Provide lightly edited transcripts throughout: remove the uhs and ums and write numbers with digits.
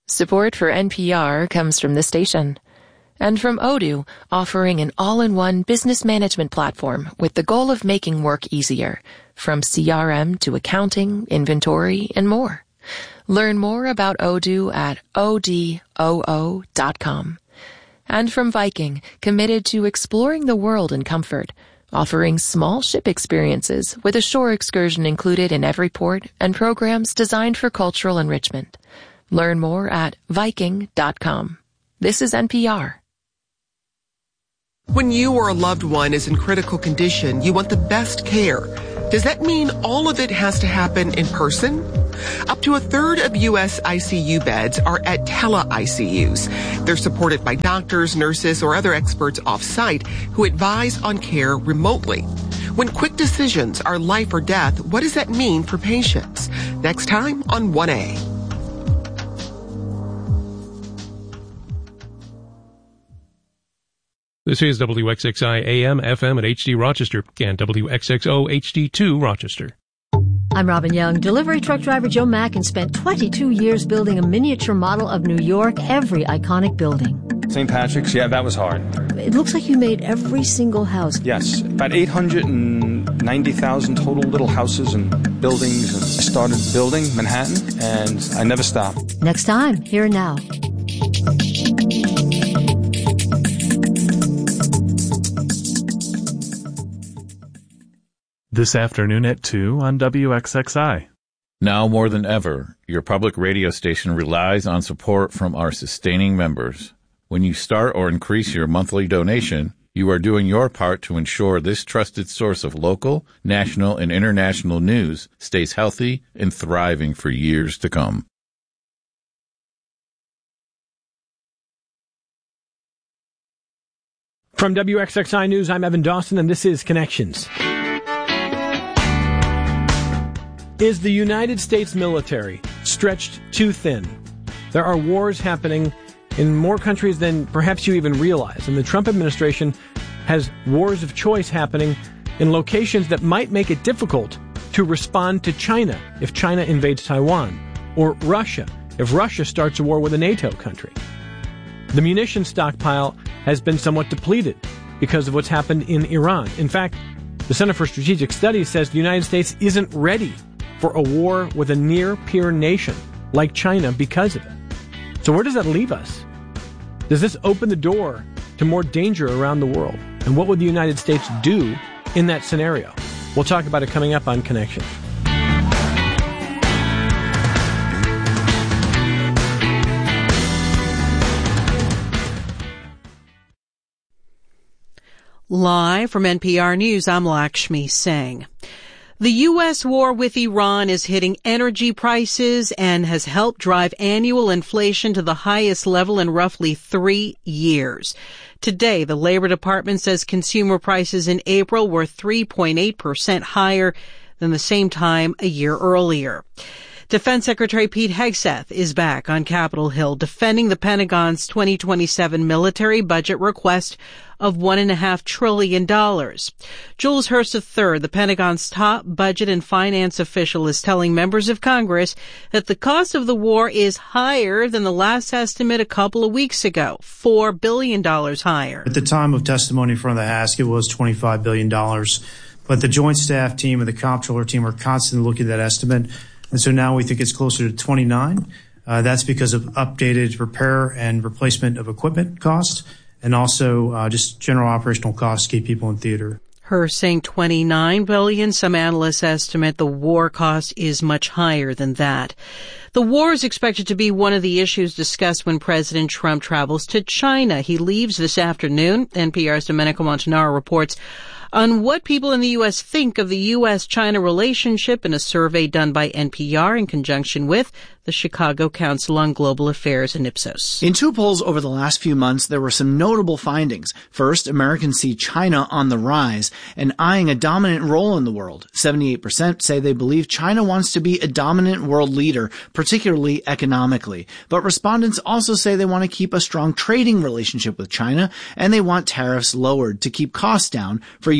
Support for NPR comes from the station. And from Odoo, offering an all-in-one business management platform with the goal of making work easier, from CRM to accounting, inventory, and more. Learn more about Odoo at odoo.com. And from Viking, committed to exploring the world in comfort, offering small ship experiences with a shore excursion included in every port and programs designed for cultural enrichment. Learn more at Viking.com. This is NPR. When you or a loved one is in critical condition, you want the best care. Does that mean all of it has to happen in person? Up to a third of U.S. ICU beds are at tele-ICUs. They're supported by doctors, nurses, or other experts off-site who advise on care remotely. When quick decisions are life or death, what does that mean for patients? Next time on 1A. This is WXXI AM, FM at HD Rochester and WXXO HD2 Rochester. I'm Robin Young. Delivery truck driver Joe Mackin spent 22 years building a miniature model of New York, every iconic building. St. Patrick's, yeah, that was hard. It looks like you made every single house. Yes, about 890,000 total little houses and buildings. And I started building Manhattan, and I never stopped. Next time, here and now. This afternoon at 2 on WXXI. Now more than ever, your public radio station relies on support from our sustaining members. When you start or increase your monthly donation, you are doing your part to ensure this trusted source of local, national, and international news stays healthy and thriving for years to come. From WXXI News, I'm Evan Dawson, and this is Connections. Is the United States military stretched too thin? There are wars happening in more countries than perhaps you even realize, and the Trump administration has wars of choice happening in locations that might make it difficult to respond to China if China invades Taiwan, or Russia if Russia starts a war with a NATO country. The munitions stockpile has been somewhat depleted because of what's happened in Iran. In fact, the Center for Strategic Studies says the United States isn't ready for a war with a near-peer nation like China because of it. So where does that leave us? Does this open the door to more danger around the world? And what would the United States do in that scenario? We'll talk about it coming up on Connection. Live from NPR News, I'm Lakshmi Singh. The U.S. war with Iran is hitting energy prices and has helped drive annual inflation to the highest level in roughly 3 years. Today, the Labor Department says consumer prices in April were 3.8% higher than the same time a year earlier. Defense Secretary Pete Hegseth is back on Capitol Hill defending the Pentagon's 2027 military budget request of $1.5 trillion. Jules Hurst III, the Pentagon's top budget and finance official, is telling members of Congress that the cost of the war is higher than the last estimate a couple of weeks ago, $4 billion higher. At the time of testimony in front of the House, it was $25 billion. But the Joint Staff team and the Comptroller team are constantly looking at that estimate. And so now we think it's closer to 29. That's because of updated repair and replacement of equipment costs and also just general operational costs to keep people in theater. Her saying $29 billion. Some analysts estimate the war cost is much higher than that. The war is expected to be one of the issues discussed when President Trump travels to China. He leaves this afternoon. NPR's Domenico Montanaro reports on what people in the U.S. think of the U.S.-China relationship in a survey done by NPR in conjunction with the Chicago Council on Global Affairs and Ipsos. In 2 polls over the last few months, there were some notable findings. First, Americans see China on the rise and eyeing a dominant role in the world. 78% say they believe China wants to be a dominant world leader, particularly economically. But respondents also say they want to keep a strong trading relationship with China, and they want tariffs lowered to keep costs down for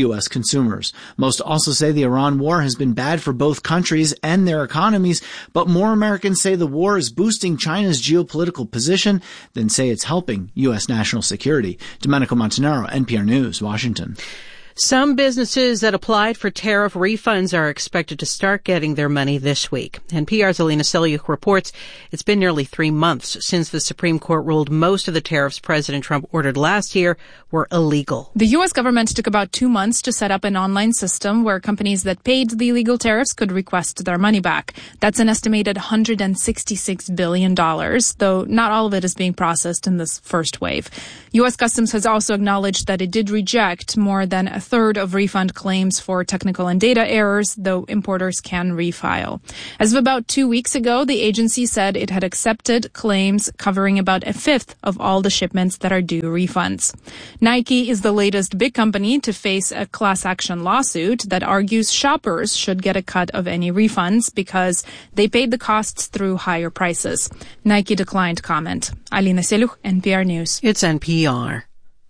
U.S. consumers. Most also say the Iran war has been bad for both countries and their economies, but more Americans say the war is boosting China's geopolitical position than say it's helping U.S. national security. Domenico Montanaro, NPR News, Washington. Some businesses that applied for tariff refunds are expected to start getting their money this week. NPR's Alina Selyukh reports it's been nearly 3 months since the Supreme Court ruled most of the tariffs President Trump ordered last year were illegal. The U.S. government took about 2 months to set up an online system where companies that paid the illegal tariffs could request their money back. That's an estimated $166 billion, though not all of it is being processed in this first wave. U.S. Customs has also acknowledged that it did reject more than a third of refund claims for technical and data errors, though importers can refile. As of about 2 weeks ago, the agency said it had accepted claims covering about a fifth of all the shipments that are due refunds. Nike is the latest big company to face a class action lawsuit that argues shoppers should get a cut of any refunds because they paid the costs through higher prices. Nike declined comment. Alina Selyukh, NPR News. It's NPR.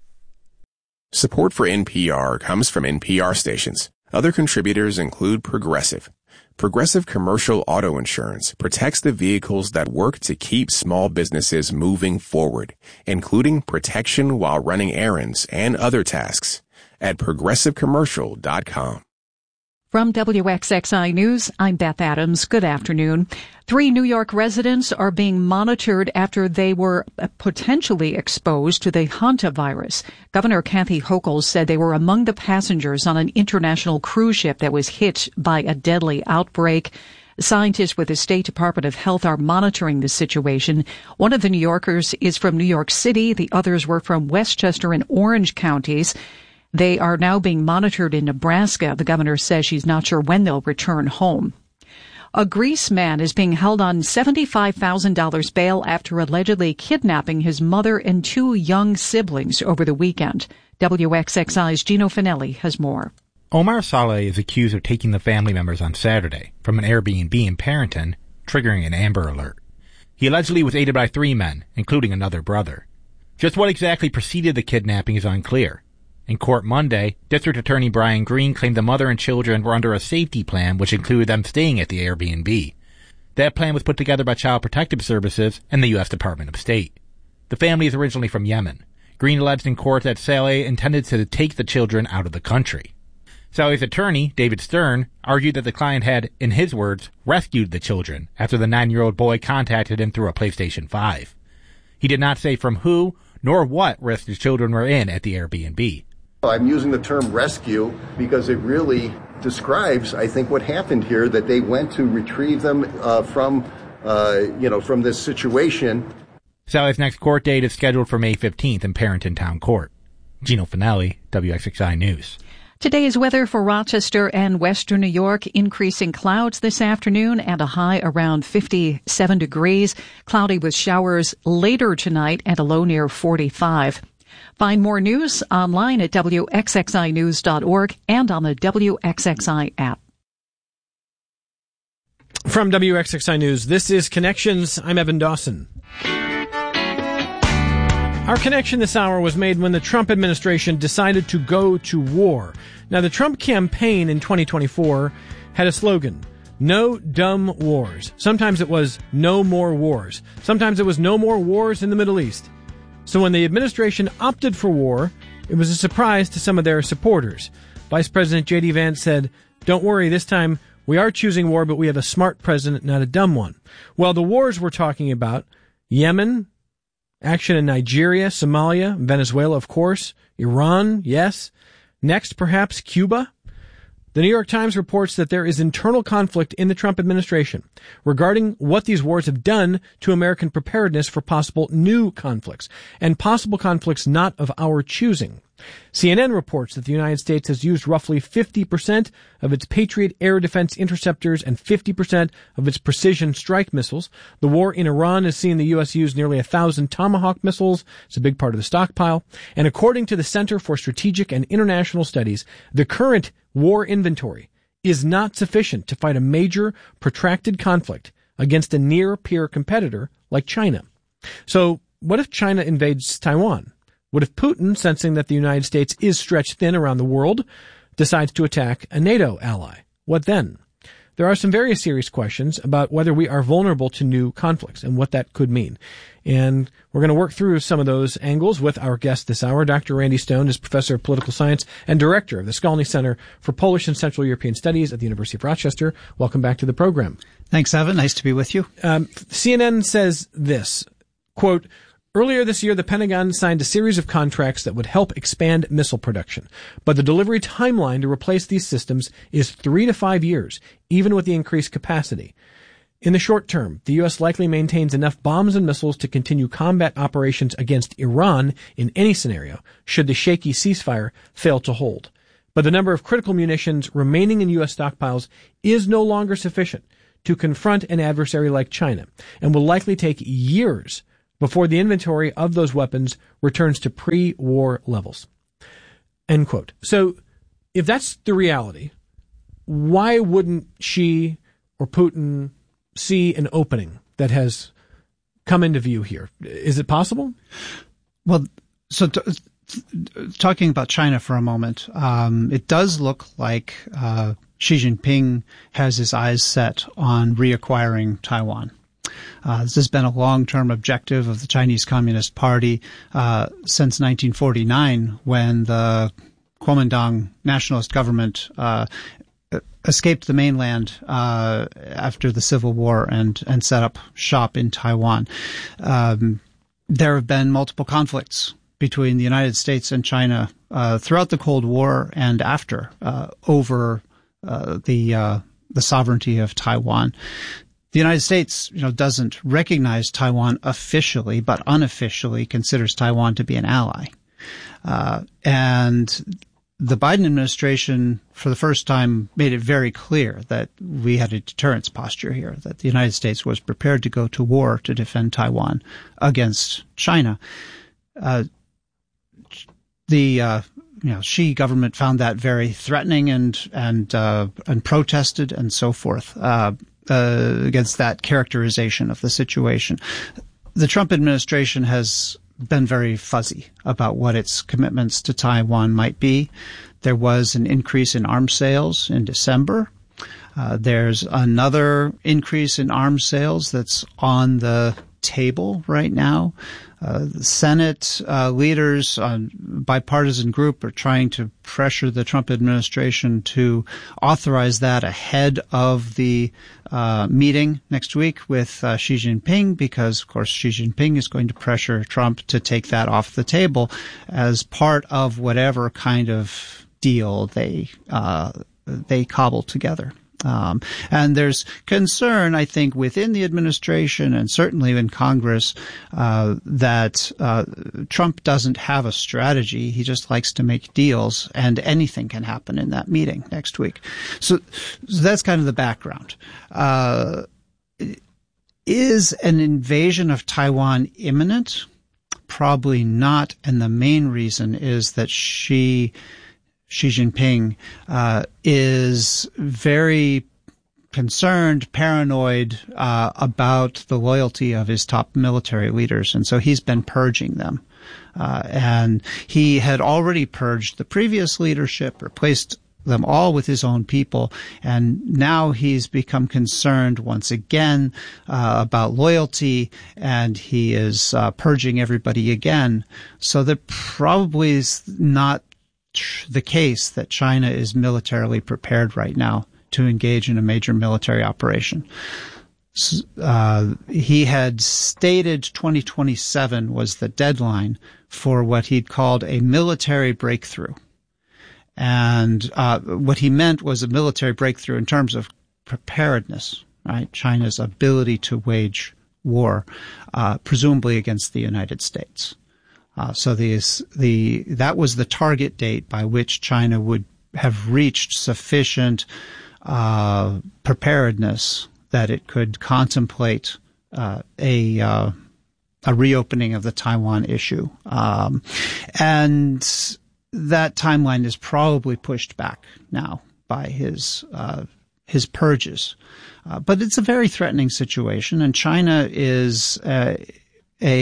Support for NPR comes from NPR stations. Other contributors include Progressive. Progressive Commercial Auto Insurance protects the vehicles that work to keep small businesses moving forward, including protection while running errands and other tasks. At progressivecommercial.com. From WXXI News, I'm Beth Adams. Good afternoon. 3 New York residents are being monitored after they were potentially exposed to the hantavirus. Governor Kathy Hochul said they were among the passengers on an international cruise ship that was hit by a deadly outbreak. Scientists with the State Department of Health are monitoring the situation. One of the New Yorkers is from New York City. The others were from Westchester and Orange counties. They are now being monitored in Nebraska. The governor says she's not sure when they'll return home. A Greece man is being held on $75,000 bail after allegedly kidnapping his mother and 2 young siblings over the weekend. WXXI's Gino Finelli has more. Omar Saleh is accused of taking the family members on Saturday from an Airbnb in Parenton, triggering an Amber Alert. He allegedly was aided by 3 men, including another brother. Just what exactly preceded the kidnapping is unclear. In court Monday, District Attorney Brian Green claimed the mother and children were under a safety plan which included them staying at the Airbnb. That plan was put together by Child Protective Services and the U.S. Department of State. The family is originally from Yemen. Green alleged in court that Saleh intended to take the children out of the country. Saleh's attorney, David Stern, argued that the client had, in his words, rescued the children after the 9-year-old boy contacted him through a PlayStation 5. He did not say from who nor what risk the children were in at the Airbnb. I'm using the term rescue because it really describes, I think, what happened here, that they went to retrieve them from this situation. Saleh's next court date is scheduled for May 15th in Parenton Town Court. Gino Finelli, WXXI News. Today's weather for Rochester and western New York, increasing clouds this afternoon and a high around 57 degrees. Cloudy with showers later tonight and a low near 45. Find more news online at WXXInews.org and on the WXXI app. From WXXI News, this is Connections. I'm Evan Dawson. Our connection this hour was made when the Trump administration decided to go to war. Now, the Trump campaign in 2024 had a slogan, "No dumb wars." Sometimes it was "No more wars." Sometimes it was "No more wars in the Middle East." So when the administration opted for war, it was a surprise to some of their supporters. Vice President J.D. Vance said, "Don't worry, this time we are choosing war, but we have a smart president, not a dumb one." Well, the wars we're talking about, Yemen, action in Nigeria, Somalia, Venezuela, of course, Iran, yes. Next, perhaps Cuba. The New York Times reports that there is internal conflict in the Trump administration regarding what these wars have done to American preparedness for possible new conflicts, and possible conflicts not of our choosing. CNN reports that the United States has used roughly 50% of its Patriot air defense interceptors and 50% of its precision strike missiles. The war in Iran has seen the U.S. use nearly 1,000 Tomahawk missiles. It's a big part of the stockpile. And according to the Center for Strategic and International Studies, the current war inventory is not sufficient to fight a major, protracted conflict against a near-peer competitor like China. So what if China invades Taiwan? What if Putin, sensing that the United States is stretched thin around the world, decides to attack a NATO ally. What then? There are some very serious questions about whether we are vulnerable to new conflicts and what that could mean. And we're going to work through some of those angles with our guest this hour. Dr. Randy Stone is Professor of Political Science and Director of the Skolny Center for Polish and Central European Studies at the University of Rochester. Welcome back to the program. Thanks, Evan. Nice to be with you. CNN says this, quote, earlier this year, the Pentagon signed a series of contracts that would help expand missile production. But the delivery timeline to replace these systems is 3 to 5 years, even with the increased capacity. In the short term, the U.S. likely maintains enough bombs and missiles to continue combat operations against Iran in any scenario, should the shaky ceasefire fail to hold. But the number of critical munitions remaining in U.S. stockpiles is no longer sufficient to confront an adversary like China, and will likely take years before the inventory of those weapons returns to pre-war levels. End quote. So, if that's the reality, why wouldn't Xi or Putin see an opening that has come into view here? Is it possible? Well, so talking about China for a moment, it does look like Xi Jinping has his eyes set on reacquiring Taiwan. This has been a long-term objective of the Chinese Communist Party since 1949, when the Kuomintang nationalist government escaped the mainland after the Civil War and set up shop in Taiwan. There have been multiple conflicts between the United States and China throughout the Cold War and after over the sovereignty of Taiwan. The United States, doesn't recognize Taiwan officially, but unofficially considers Taiwan to be an ally. And the Biden administration, for the first time, made it very clear that we had a deterrence posture here, that the United States was prepared to go to war to defend Taiwan against China. The Xi government found that very threatening and protested and so forth against that characterization of the situation. The Trump administration has been very fuzzy about what its commitments to Taiwan might be. There was an increase in arms sales in December. There's another increase in arms sales that's on the table right now. The Senate leaders, bipartisan group, are trying to pressure the Trump administration to authorize that ahead of the meeting next week with Xi Jinping, because, of course, Xi Jinping is going to pressure Trump to take that off the table as part of whatever kind of deal they cobble together. And there's concern, I think, within the administration and certainly in Congress that Trump doesn't have a strategy. He just likes to make deals, and anything can happen in that meeting next week. So that's kind of the background. Is an invasion of Taiwan imminent? Probably not, and the main reason is that Xi Jinping is very concerned, paranoid about the loyalty of his top military leaders, and so he's been purging them. And he had already purged the previous leadership, replaced them all with his own people, and now he's become concerned once again about loyalty, and he is purging everybody again. So that probably is not the case that China is militarily prepared right now to engage in a major military operation. He had stated 2027 was the deadline for what he'd called a military breakthrough. And what he meant was a military breakthrough in terms of preparedness, right? China's ability to wage war, presumably against the United States. So that was the target date by which China would have reached sufficient preparedness that it could contemplate a reopening of the Taiwan issue. And that timeline is probably pushed back now by his purges. But it's a very threatening situation, and China is a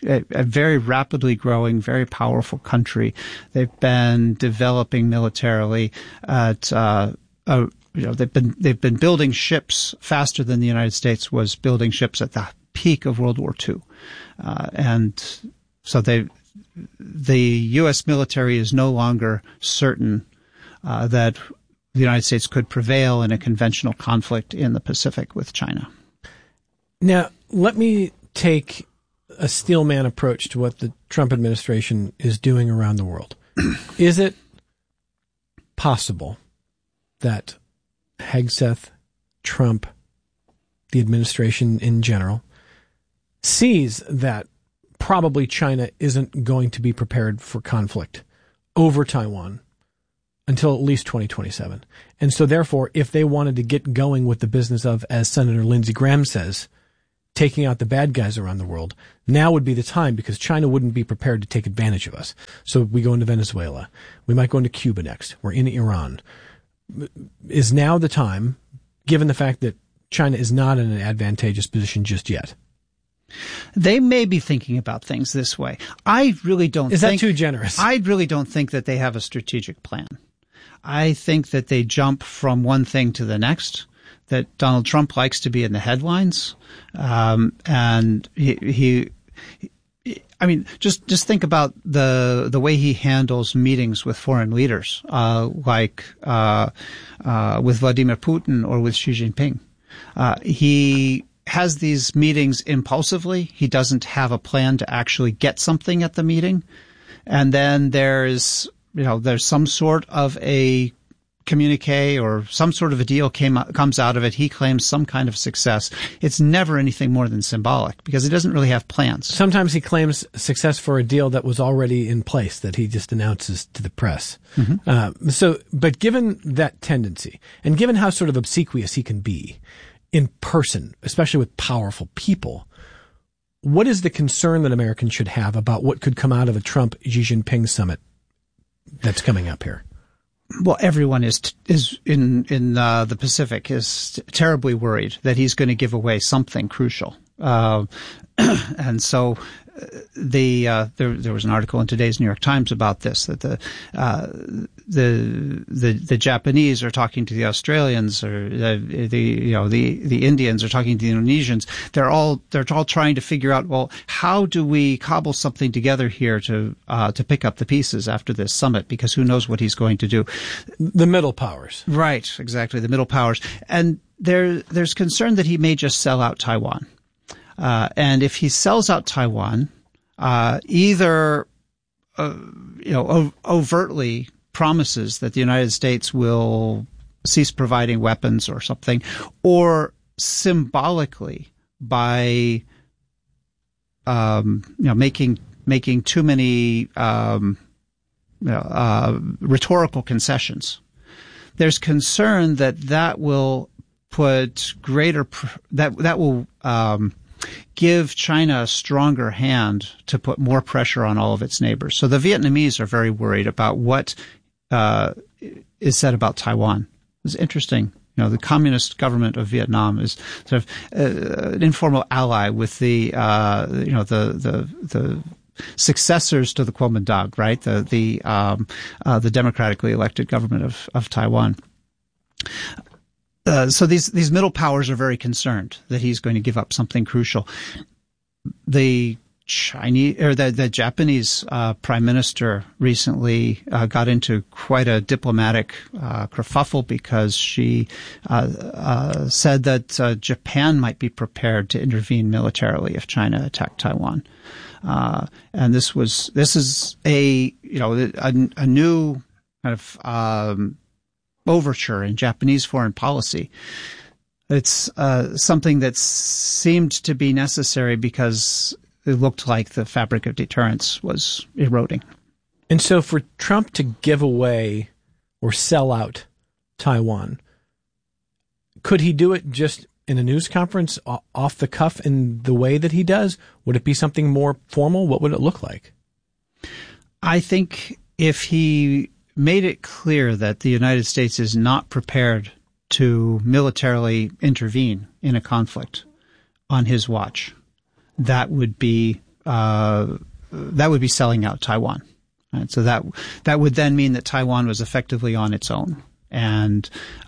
a very rapidly growing, very powerful country. They've been developing militarily at they've been building ships faster than the United States was building ships at the peak of World War II, and so the U.S. military is no longer certain that the United States could prevail in a conventional conflict in the Pacific with China. Now, let me take a steelman approach to what the Trump administration is doing around the world. Is it possible that Hegseth, Trump, the administration in general, sees that probably China isn't going to be prepared for conflict over Taiwan until at least 2027? And so therefore, if they wanted to get going with the business of, as Senator Lindsey Graham says, taking out the bad guys around the world, now would be the time, because China wouldn't be prepared to take advantage of us. So we go into Venezuela. We might go into Cuba next. We're in Iran. Is now the time, given the fact that China is not in an advantageous position just yet? They may be thinking about things this way. I really don't Is that too generous? I really don't think that they have a strategic plan. I think that they jump from one thing to the next, that Donald Trump likes to be in the headlines. And I mean, just think about the way he handles meetings with foreign leaders, like with Vladimir Putin or with Xi Jinping. He has these meetings impulsively. He doesn't have a plan to actually get something at the meeting. And then there's some sort of a communique or some sort of a deal comes out of it. He claims some kind of success. It's never anything more than symbolic, because he doesn't really have plans. Sometimes he claims success for a deal that was already in place that he just announces to the press. Mm-hmm. But given that tendency, and given how sort of obsequious he can be in person, especially with powerful people, what is the concern that Americans should have about what could come out of a Trump-Xi Jinping summit that's coming up here? Well, everyone is in the Pacific is terribly worried that he's going to give away something crucial, and so there was an article in today's New York Times about this, that the Japanese are talking to the Australians, or the Indians are talking to the Indonesians. They're all trying to figure out, well, how do we cobble something together here to pick up the pieces after this summit, because who knows what he's going to do. The middle powers. Right, exactly, the middle powers. And there's concern that he may just sell out Taiwan. And if he sells out Taiwan, either overtly promises that the United States will cease providing weapons or something, or symbolically by making too many rhetorical concessions. There's concern that will put that will give China a stronger hand to put more pressure on all of its neighbors. So the Vietnamese are very worried about what is said about Taiwan. It's interesting. The communist government of Vietnam is sort of an informal ally with the successors to the Kuomintang, right? The democratically elected government of Taiwan. So these middle powers are very concerned that he's going to give up something crucial. The Japanese prime minister recently got into quite a diplomatic kerfuffle, because she said that Japan might be prepared to intervene militarily if China attacked Taiwan. And this is a new kind of overture in Japanese foreign policy. It's something that seemed to be necessary because it looked like the fabric of deterrence was eroding. And so for Trump to give away or sell out Taiwan, could he do it just in a news conference off the cuff in the way that he does? Would it be something more formal? What would it look like? I think if he made it clear that the United States is not prepared to militarily intervene in a conflict on his watch, that would be selling out Taiwan. Right? So that would then mean that Taiwan was effectively on its own. And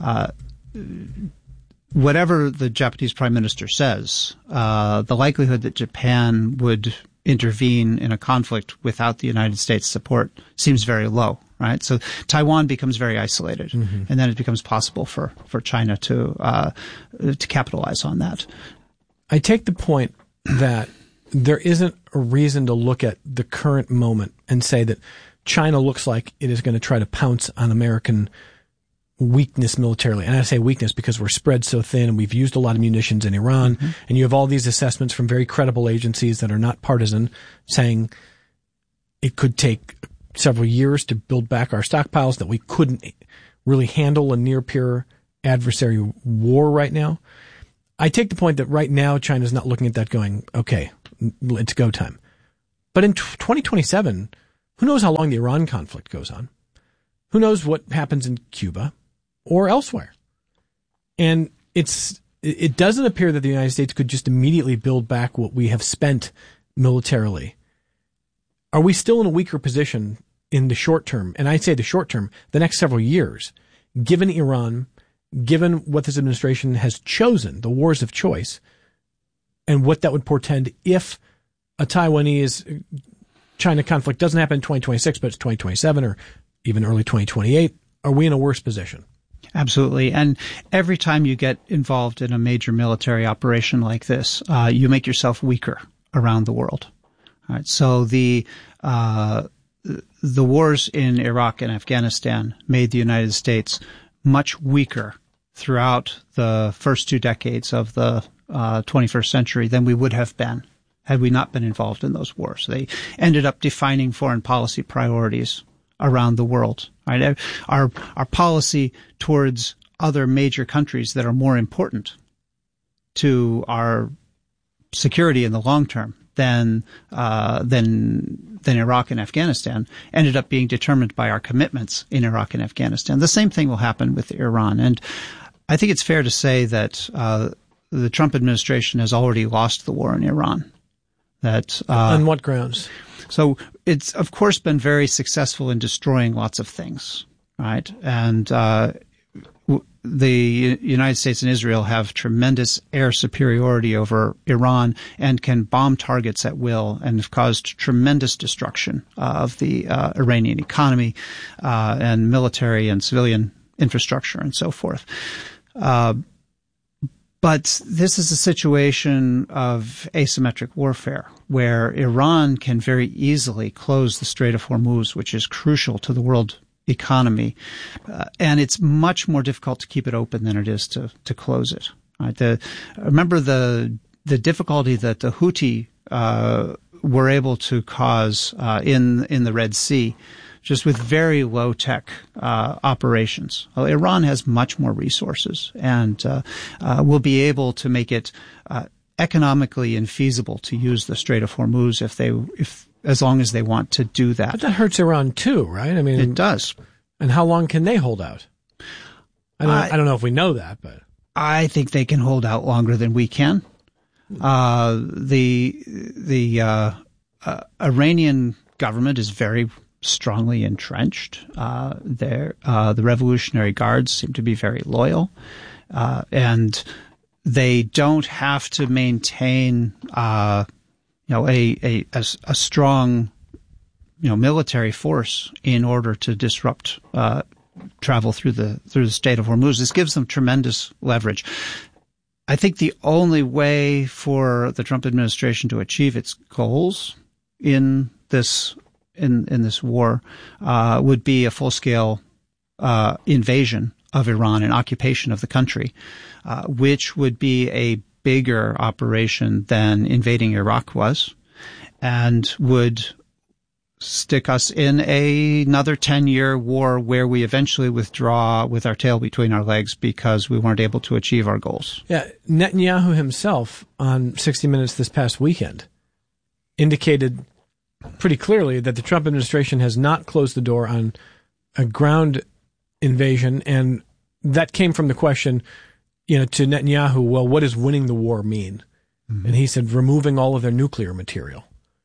whatever the Japanese prime minister says, the likelihood that Japan would intervene in a conflict without the United States support seems very low, right? So Taiwan becomes very isolated, and then it becomes possible for China to capitalize on that. I take the point that there isn't a reason to look at the current moment and say that China looks like it is going to try to pounce on American weakness militarily. And I say weakness because we're spread so thin and we've used a lot of munitions in Iran. And you have all these assessments from very credible agencies that are not partisan saying it could take several years to build back our stockpiles, that we couldn't really handle a near-peer adversary war right now. I take the point that right now China's not looking at that going, okay, it's go time. But in 2027, who knows how long the Iran conflict goes on? Who knows what happens in Cuba or elsewhere? And it doesn't appear that the United States could just immediately build back what we have spent militarily. Are we still in a weaker position in the short term? And I say the short term, the next several years, given Iran, given what this administration has chosen, the wars of choice, and what that would portend if a Taiwanese-China conflict doesn't happen in 2026, but it's 2027 or even early 2028, are we in a worse position? Absolutely. And every time you get involved in a major military operation like this, you make yourself weaker around the world. All right. So the wars in Iraq and Afghanistan made the United States much weaker throughout the first 2 decades of the 21st century than we would have been had we not been involved in those wars. They ended up defining foreign policy priorities around the world. Right? Our policy towards other major countries that are more important to our security in the long term than Iraq and Afghanistan ended up being determined by our commitments in Iraq and Afghanistan. The same thing will happen with Iran. And I think it's fair to say that the Trump administration has already lost the war in Iran. On what grounds? So it's, of course, been very successful in destroying lots of things, right? And the United States and Israel have tremendous air superiority over Iran and can bomb targets at will and have caused tremendous destruction of the Iranian economy and military and civilian infrastructure and so forth. But this is a situation of asymmetric warfare where Iran can very easily close the Strait of Hormuz, which is crucial to the world economy. And it's much more difficult to keep it open than it is to close it. Right? Remember the difficulty that the Houthi were able to cause in the Red Sea, just with very low-tech operations. Well, Iran has much more resources and will be able to make it economically infeasible to use the Strait of Hormuz as long as they want to do that. But that hurts Iran too, right? I mean, it does. And how long can they hold out? I don't know if we know that, but I think they can hold out longer than we can. The Iranian government is very strongly entrenched there. The Revolutionary Guards seem to be very loyal, and they don't have to maintain, a strong, military force in order to disrupt travel through the Strait of Hormuz. This gives them tremendous leverage. I think the only way for the Trump administration to achieve its goals in this war would be a full-scale invasion of Iran and occupation of the country, which would be a bigger operation than invading Iraq was, and would stick us in another 10-year war where we eventually withdraw with our tail between our legs because we weren't able to achieve our goals. Yeah, Netanyahu himself on 60 Minutes this past weekend indicated pretty clearly that the Trump administration has not closed the door on a ground invasion, and that came from the question, to Netanyahu, well, what does winning the war mean? Mm-hmm. And he said removing all of their nuclear material.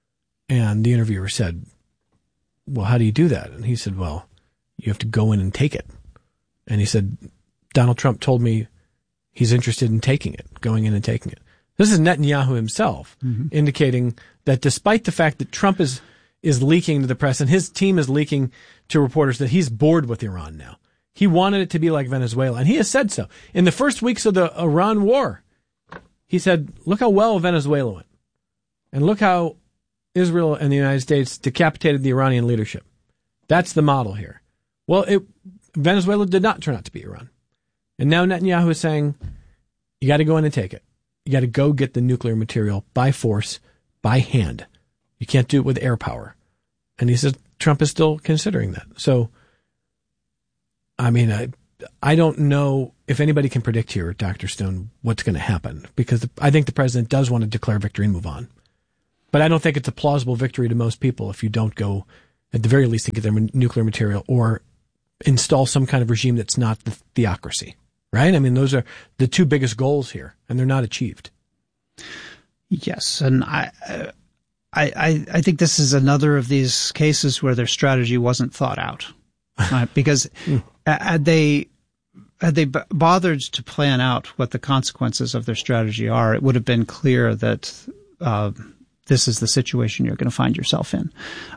And the interviewer said, well, how do you do that? And he said, well, you have to go in and take it. And he said, Donald Trump told me he's interested in taking it, going in and taking it. This is Netanyahu himself indicating that despite the fact that Trump is leaking to the press and his team is leaking to reporters that he's bored with Iran now. He wanted it to be like Venezuela, and he has said so. In the first weeks of the Iran war, he said, look how well Venezuela went. And look how Israel and the United States decapitated the Iranian leadership. That's the model here. Well, Venezuela did not turn out to be Iran. And now Netanyahu is saying, you got to go in and take it. You got to go get the nuclear material by force, by hand. You can't do it with air power. And he says Trump is still considering that. So, I mean, I don't know if anybody can predict here, Dr. Stone, what's going to happen, because I think the president does want to declare victory and move on. But I don't think it's a plausible victory to most people if you don't go, at the very least, to get their nuclear material or install some kind of regime that's not the theocracy, right? I mean, those are the two biggest goals here, and they're not achieved. Yes, and I think this is another of these cases where their strategy wasn't thought out, right? Because had they bothered to plan out what the consequences of their strategy are, it would have been clear that this is the situation you're going to find yourself in.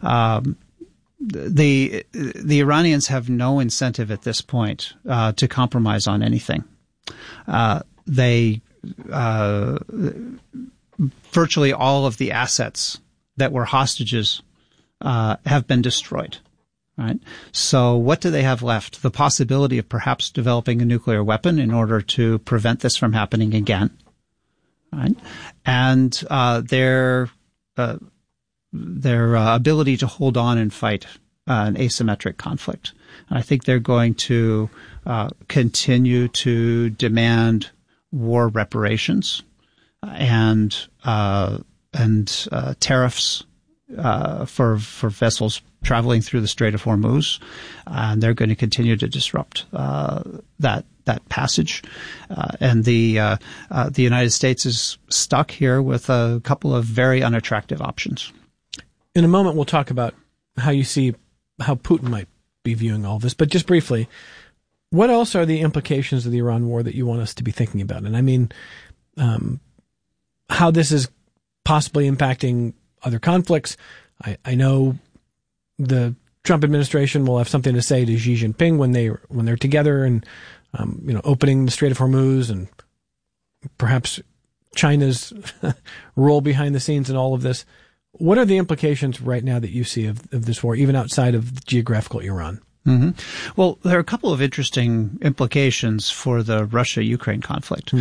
The Iranians have no incentive at this point to compromise on anything. Virtually all of the assets that were hostages have been destroyed. Right? So what do they have left? The possibility of perhaps developing a nuclear weapon in order to prevent this from happening again. Right? And their ability to hold on and fight an asymmetric conflict. And I think they're going to continue to demand war reparations and tariffs for vessels traveling through the Strait of Hormuz, and they're going to continue to disrupt that passage. And the United States is stuck here with a couple of very unattractive options. In a moment, we'll talk about how you see how Putin might be viewing all this. But just briefly, what else are the implications of the Iran war that you want us to be thinking about? And I mean, how this is possibly impacting other conflicts. I know the Trump administration will have something to say to Xi Jinping when they're together and opening the Strait of Hormuz, and perhaps China's role behind the scenes in all of this. What are the implications right now that you see of this war, even outside of geographical Iran? Mm-hmm. Well, there are a couple of interesting implications for the Russia-Ukraine conflict.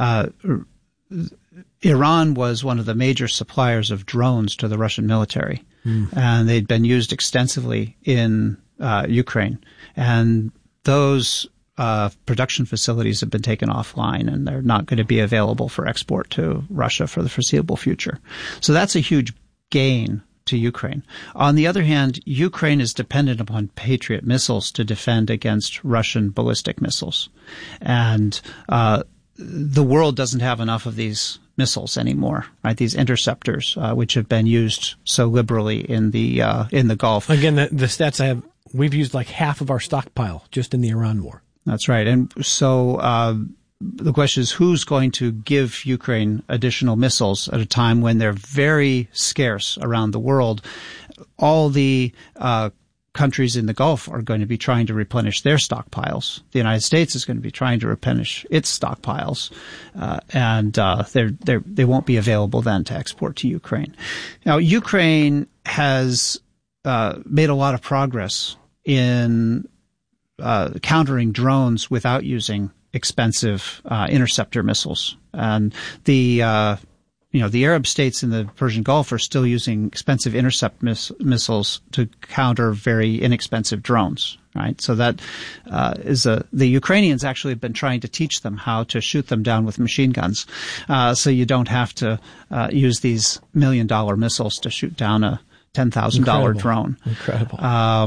Iran was one of the major suppliers of drones to the Russian military, and they'd been used extensively in Ukraine. And those production facilities have been taken offline, and they're not going to be available for export to Russia for the foreseeable future. So that's a huge gain to Ukraine. On the other hand, Ukraine is dependent upon Patriot missiles to defend against Russian ballistic missiles. And the world doesn't have enough of these missiles anymore, right? These interceptors, which have been used so liberally in the Gulf. Again, the stats I have, we've used like half of our stockpile just in the Iran war. That's right. And so the question is, who's going to give Ukraine additional missiles at a time when they're very scarce around the world? All the countries in the Gulf are going to be trying to replenish their stockpiles. The United States is going to be trying to replenish its stockpiles, and they won't be available then to export to Ukraine. Now, Ukraine has made a lot of progress in countering drones without using expensive interceptor missiles, and the Arab states in the Persian Gulf are still using expensive intercept missiles to counter very inexpensive drones, right? So that the Ukrainians actually have been trying to teach them how to shoot them down with machine guns, so you don't have to use these $1 million missiles to shoot down a $10,000 drone. Incredible.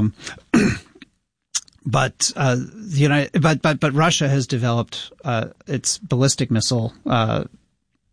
But Russia has developed its ballistic missile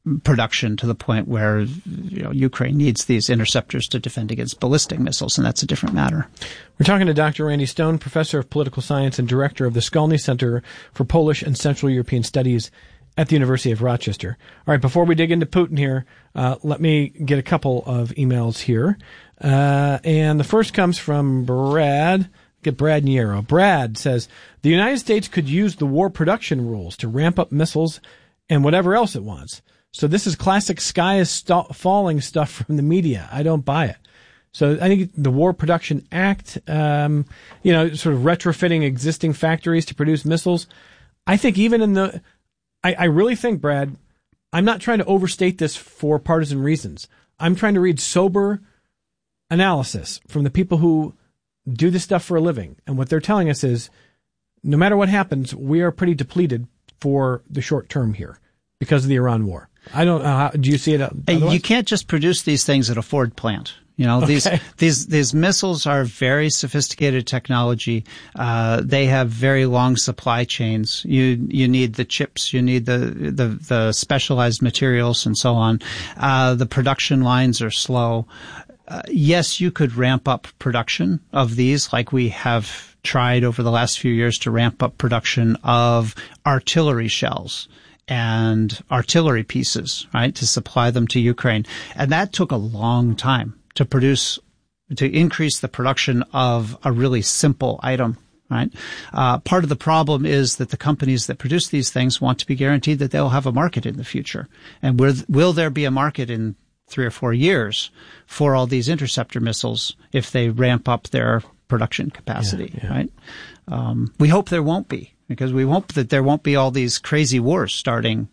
production to the point where Ukraine needs these interceptors to defend against ballistic missiles, and that's a different matter. We're talking to Dr. Randy Stone, professor of political science and director of the Skolny Center for Polish and Central European Studies at the University of Rochester. All right, before we dig into Putin here, let me get a couple of emails here. And the first comes from Brad. Get Brad Niero. Brad says, the United States could use the war production rules to ramp up missiles and whatever else it wants. So this is classic sky is falling stuff from the media. I don't buy it. So I think the War Production Act, sort of retrofitting existing factories to produce missiles. I think even I really think, Brad, I'm not trying to overstate this for partisan reasons. I'm trying to read sober analysis from the people who do this stuff for a living. And what they're telling us is, no matter what happens, we are pretty depleted for the short term here because of the Iran war. I don't know. How, do you see it otherwise? You can't just produce these things at a Ford plant. These missiles are very sophisticated technology. They have very long supply chains. You need the chips, you need the specialized materials and so on. The production lines are slow. Yes, you could ramp up production of these like we have tried over the last few years to ramp up production of artillery shells and artillery pieces, right, to supply them to Ukraine. And that took a long time to increase the production of a really simple item, right? Part of the problem is that the companies that produce these things want to be guaranteed that they'll have a market in the future. And will there be a market in 3 or 4 years for all these interceptor missiles if they ramp up their production capacity, right? We hope there won't be, because we hope that there won't be all these crazy wars starting,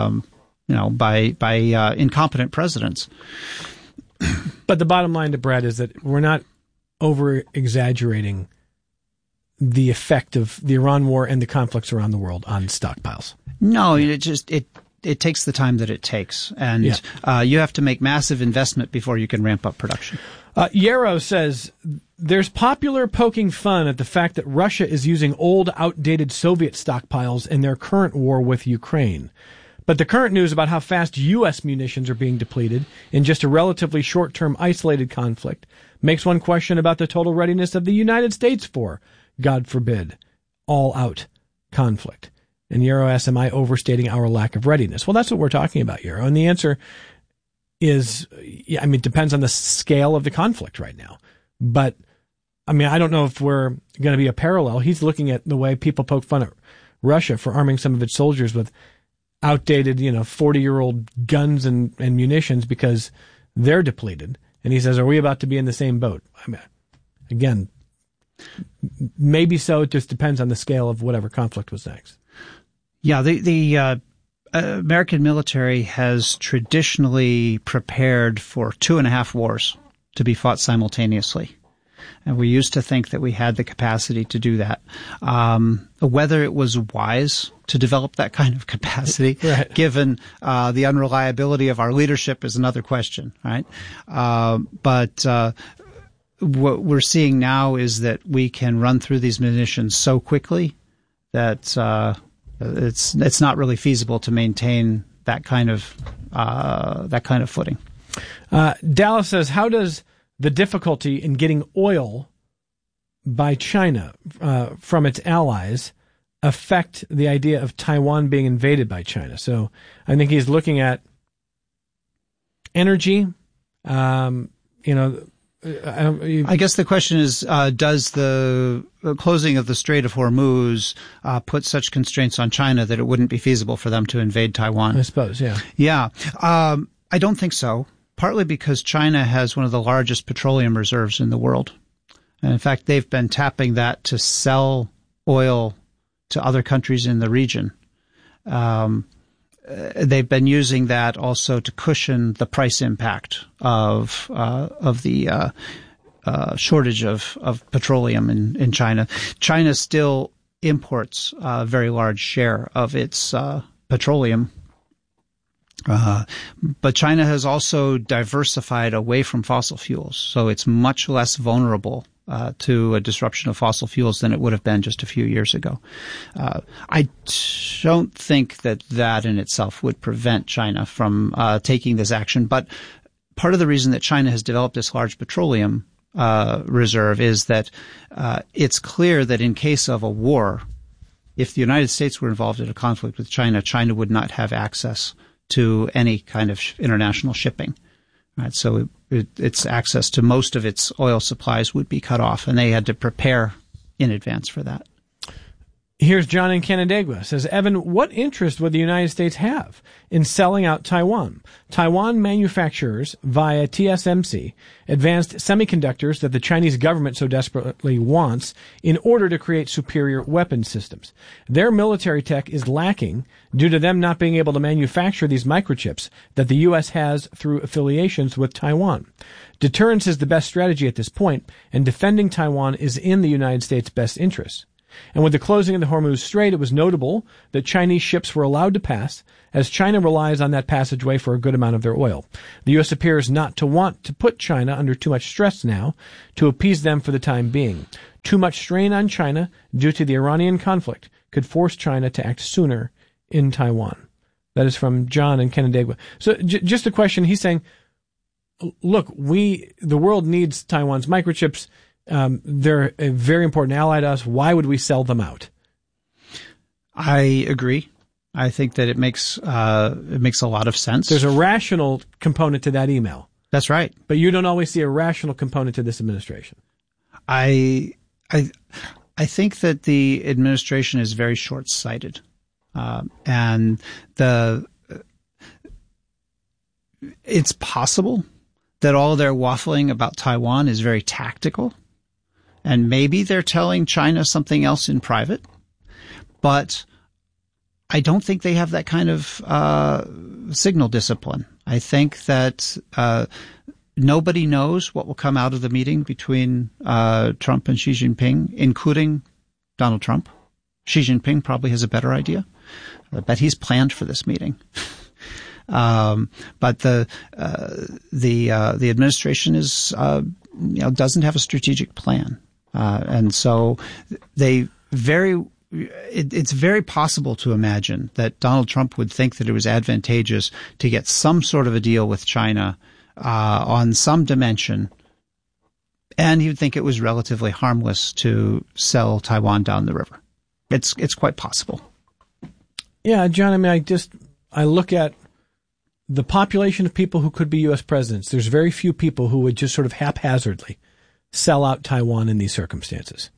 by incompetent presidents. But the bottom line to Brad is that we're not over-exaggerating the effect of the Iran war and the conflicts around the world on stockpiles. No, it takes the time that it takes, and you have to make massive investment before you can ramp up production. Yarrow says, there's popular poking fun at the fact that Russia is using old, outdated Soviet stockpiles in their current war with Ukraine. But the current news about how fast U.S. munitions are being depleted in just a relatively short-term isolated conflict makes one question about the total readiness of the United States for, God forbid, all-out conflict. And Yarrow asks, am I overstating our lack of readiness? Well, that's what we're talking about, Yarrow. And the answer is, it depends on the scale of the conflict right now. But, I don't know if we're going to be a parallel. He's looking at the way people poke fun at Russia for arming some of its soldiers with outdated, 40-year-old guns and munitions because they're depleted. And he says, are we about to be in the same boat? Again, maybe so. It just depends on the scale of whatever conflict was next. Yeah, the American military has traditionally prepared for 2.5 wars to be fought simultaneously. And we used to think that we had the capacity to do that. Whether it was wise to develop that kind of capacity, right, given the unreliability of our leadership, is another question, right? But what we're seeing now is that we can run through these munitions so quickly that it's not really feasible to maintain that kind of footing. Dallas says, how does the difficulty in getting oil by China from its allies affect the idea of Taiwan being invaded by China? So I think he's looking at energy. I guess the question is, does the closing of the Strait of Hormuz put such constraints on China that it wouldn't be feasible for them to invade Taiwan? I suppose, yeah. Yeah. I don't think so. Partly because China has one of the largest petroleum reserves in the world. And in fact, they've been tapping that to sell oil to other countries in the region. They've been using that also to cushion the price impact of the shortage of petroleum in China. China still imports a very large share of its petroleum. But China has also diversified away from fossil fuels, so it's much less vulnerable to a disruption of fossil fuels than it would have been just a few years ago. I don't think that in itself would prevent China from taking this action, but part of the reason that China has developed this large petroleum reserve is that it's clear that in case of a war, if the United States were involved in a conflict with China, China would not have access to any kind of international shipping. Right? So its access to most of its oil supplies would be cut off, and they had to prepare in advance for that. Here's John in Canandaigua. Says, Evan, what interest would the United States have in selling out Taiwan? Taiwan manufactures, via TSMC, advanced semiconductors that the Chinese government so desperately wants in order to create superior weapon systems. Their military tech is lacking due to them not being able to manufacture these microchips that the U.S. has through affiliations with Taiwan. Deterrence is the best strategy at this point, and defending Taiwan is in the United States' best interest. And with the closing of the Hormuz Strait, it was notable that Chinese ships were allowed to pass, as China relies on that passageway for a good amount of their oil. The U.S. appears not to want to put China under too much stress now to appease them for the time being. Too much strain on China due to the Iranian conflict could force China to act sooner in Taiwan. That is from John in Canandaigua. So just a question. He's saying, look, the world needs Taiwan's microchips. They're a very important ally to us. Why would we sell them out? I agree. I think that it makes a lot of sense. There's a rational component to that email. That's right. But you don't always see a rational component to this administration. I think that the administration is very short-sighted, and it's possible that all their waffling about Taiwan is very tactical. And maybe they're telling China something else in private, but I don't think they have that kind of signal discipline. I think that nobody knows what will come out of the meeting between Trump and Xi Jinping, including Donald Trump. Xi Jinping probably has a better idea. I bet he's planned for this meeting. But the administration is doesn't have a strategic plan. And so it's very possible to imagine that Donald Trump would think that it was advantageous to get some sort of a deal with China on some dimension, and he would think it was relatively harmless to sell Taiwan down the river. It's quite possible. Yeah, John, I mean, I look at the population of people who could be U.S. presidents. There's very few people who would just sort of haphazardly sell out Taiwan in these circumstances.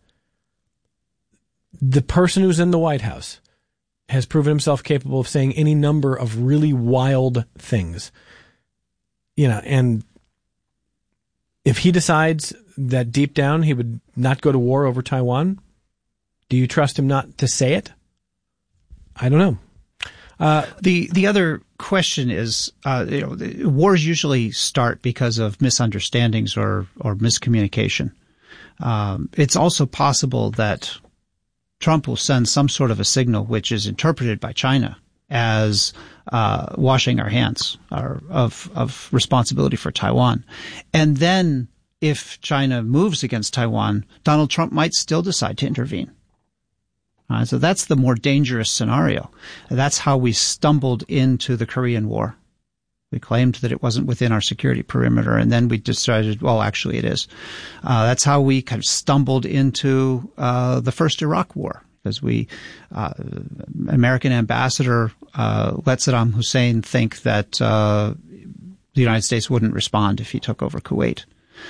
The person who's in the White House has proven himself capable of saying any number of really wild things. And if he decides that deep down he would not go to war over Taiwan, do you trust him not to say it? I don't know. The other question is, wars usually start because of misunderstandings or miscommunication. It's also possible that Trump will send some sort of a signal which is interpreted by China as washing our hands of responsibility for Taiwan. And then if China moves against Taiwan, Donald Trump might still decide to intervene. So that's the more dangerous scenario. That's how we stumbled into the Korean War. We claimed that it wasn't within our security perimeter, and then we decided, well, actually it is. That's how we kind of stumbled into the first Iraq War, because American ambassador let Saddam Hussein think that the United States wouldn't respond if he took over Kuwait.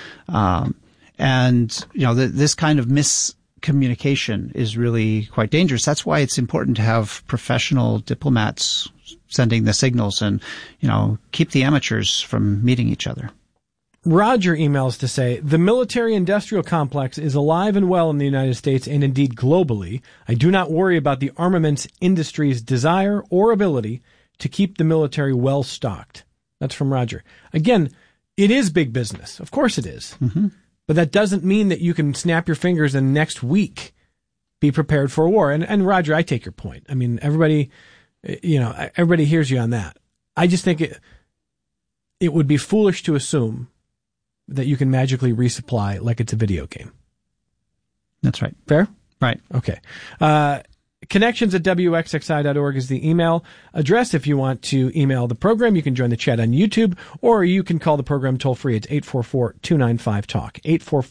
This kind of miscommunication is really quite dangerous. That's why it's important to have professional diplomats sending the signals and, keep the amateurs from meeting each other. Roger emails to say, the military-industrial complex is alive and well in the United States and indeed globally. I do not worry about the armaments industry's desire or ability to keep the military well stocked. That's from Roger. Again, it is big business. Of course it is. Mm-hmm. But that doesn't mean that you can snap your fingers and next week be prepared for a war. And Roger, I take your point. I mean, everybody hears you on that. I just think it would be foolish to assume that you can magically resupply like it's a video game. That's right. Fair? Right. Okay. Connections at WXXI.org is the email address. If you want to email the program, you can join the chat on YouTube, or you can call the program toll free. It's 844-295-TALK,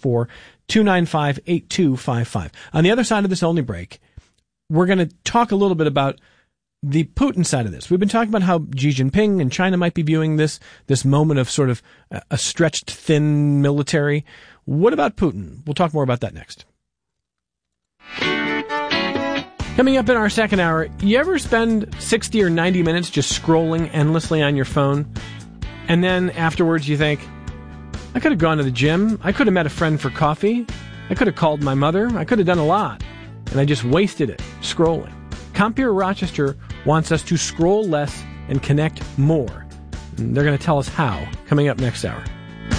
844-295-8255. On the other side of this only break, we're going to talk a little bit about the Putin side of this. We've been talking about how Xi Jinping and China might be viewing this moment of sort of a stretched thin military. What about Putin? We'll talk more about that next. Coming up in our second hour, you ever spend 60 or 90 minutes just scrolling endlessly on your phone, and then afterwards you think, I could have gone to the gym, I could have met a friend for coffee, I could have called my mother, I could have done a lot, and I just wasted it scrolling. Compeer Rochester wants us to scroll less and connect more. And they're going to tell us how, coming up next hour.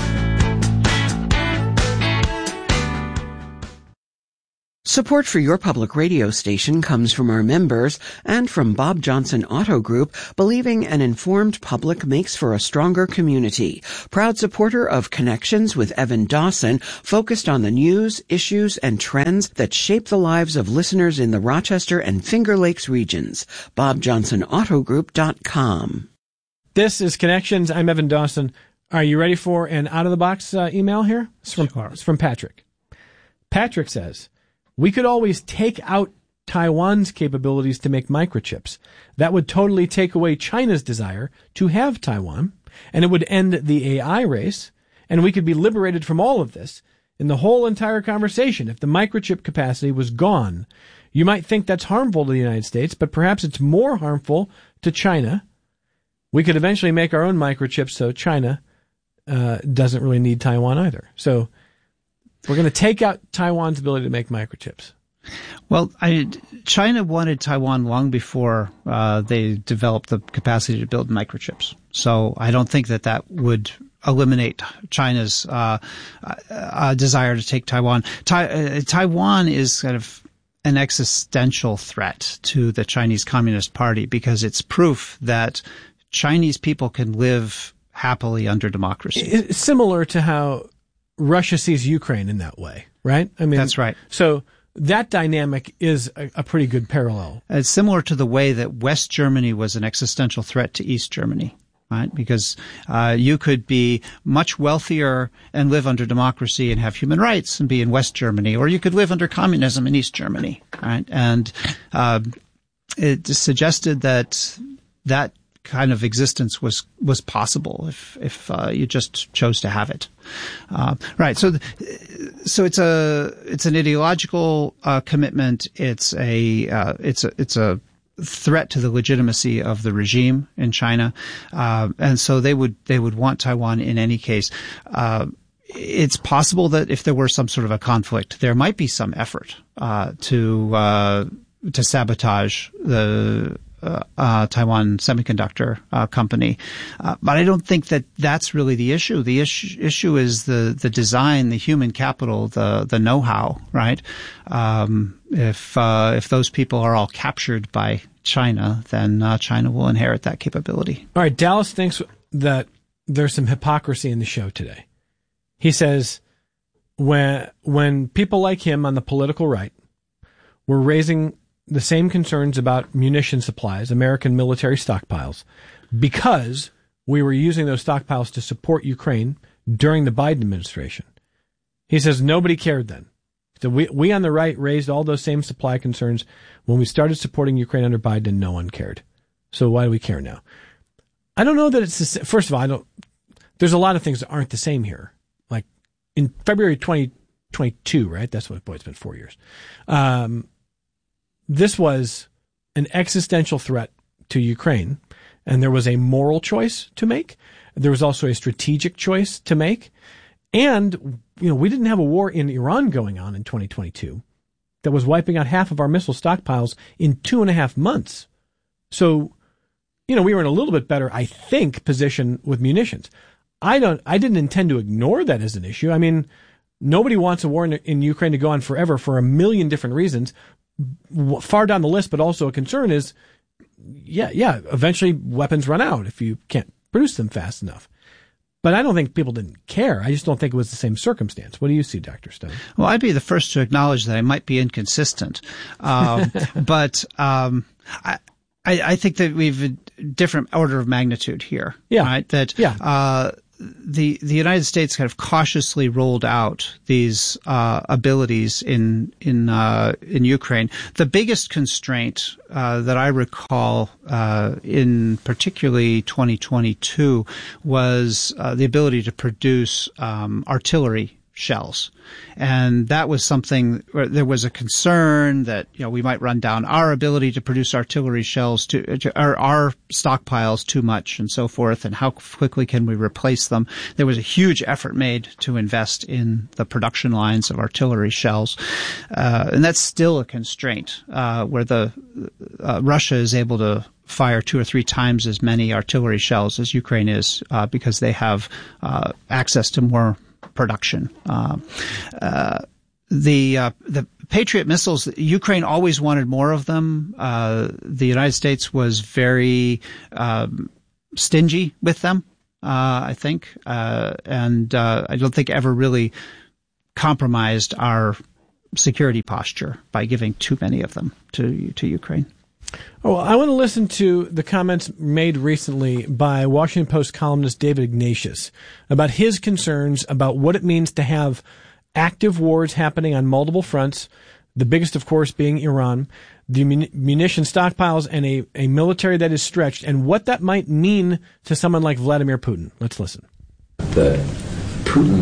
Support for your public radio station comes from our members and from Bob Johnson Auto Group, believing an informed public makes for a stronger community. Proud supporter of Connections with Evan Dawson, focused on the news, issues, and trends that shape the lives of listeners in the Rochester and Finger Lakes regions. BobJohnsonAutoGroup.com. This is Connections. I'm Evan Dawson. Are you ready for an out-of-the-box email here? It's from Patrick. Patrick says, we could always take out Taiwan's capabilities to make microchips. That would totally take away China's desire to have Taiwan, and it would end the AI race, and we could be liberated from all of this in the whole entire conversation if the microchip capacity was gone. You might think that's harmful to the United States, but perhaps it's more harmful to China. We could eventually make our own microchips so China doesn't really need Taiwan either. So we're going to take out Taiwan's ability to make microchips. Well, China wanted Taiwan long before they developed the capacity to build microchips. So I don't think that would eliminate China's desire to take Taiwan. Taiwan is kind of an existential threat to the Chinese Communist Party because it's proof that Chinese people can live happily under democracy. It's similar to how Russia sees Ukraine in that way, right? I mean, that's right. So that dynamic is a pretty good parallel. It's similar to the way that West Germany was an existential threat to East Germany, right? Because you could be much wealthier and live under democracy and have human rights and be in West Germany, or you could live under communism in East Germany, right? And it suggested that kind of existence was possible if you just chose to have it. Right. So it's an ideological commitment. It's a threat to the legitimacy of the regime in China. And so they would want Taiwan in any case. It's possible that if there were some sort of a conflict, there might be some effort to sabotage the Taiwan Semiconductor Company. But I don't think that that's really the issue. The issue is the design, the human capital, the know-how, right? If those people are all captured by China, then China will inherit that capability. All right. Dallas thinks that there's some hypocrisy in the show today. He says when people like him on the political right were raising the same concerns about munition supplies, American military stockpiles, because we were using those stockpiles to support Ukraine during the Biden administration. He says nobody cared then. So we on the right raised all those same supply concerns when we started supporting Ukraine under Biden, and no one cared. So why do we care now? I don't know that it's first of all, there's a lot of things that aren't the same here. Like in February 2022, right? That's what, boy, it's been 4 years. This was an existential threat to Ukraine, and there was a moral choice to make. There was also a strategic choice to make. And, we didn't have a war in Iran going on in 2022 that was wiping out half of our missile stockpiles in 2.5 months. So, we were in a little bit better, I think, position with munitions. I didn't intend to ignore that as an issue. I mean, nobody wants a war in Ukraine to go on forever for a million different reasons. Far down the list, but also a concern is, eventually weapons run out if you can't produce them fast enough. But I don't think people didn't care. I just don't think it was the same circumstance. What do you see, Dr. Stone? Well, I'd be the first to acknowledge that I might be inconsistent. But I think that we've a different order of magnitude here. Yeah. Right? That the United States kind of cautiously rolled out these abilities in Ukraine. The biggest constraint that I recall in particularly 2022 was the ability to produce artillery shells. And that was something where there was a concern that, we might run down our ability to produce artillery shells to our stockpiles too much and so forth, and how quickly can we replace them. There was a huge effort made to invest in the production lines of artillery shells. And that's still a constraint, where Russia is able to fire 2 or 3 times as many artillery shells as Ukraine is, because they have access to more production. The Patriot missiles, Ukraine always wanted more of them. The United States was very stingy with them, I think, and I don't think ever really compromised our security posture by giving too many of them to Ukraine. Oh, I want to listen to the comments made recently by Washington Post columnist David Ignatius about his concerns about what it means to have active wars happening on multiple fronts, the biggest, of course, being Iran, the munition stockpiles, and a military that is stretched, and what that might mean to someone like Vladimir Putin. Let's listen. That Putin